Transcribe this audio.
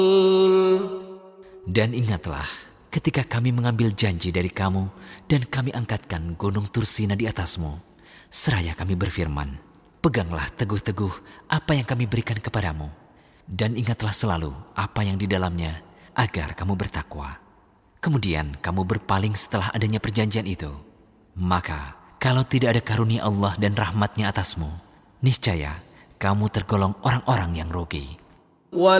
Dan ingatlah ketika kami mengambil janji dari kamu dan kami angkatkan gunung Tursina di atasmu. Seraya kami berfirman, peganglah teguh-teguh apa yang kami berikan kepadamu. Dan ingatlah selalu apa yang di dalamnya agar kamu bertakwa. Kemudian kamu berpaling setelah adanya perjanjian itu. Maka kalau tidak ada karunia Allah dan rahmatnya atasmu, niscaya kamu tergolong orang-orang yang rugi.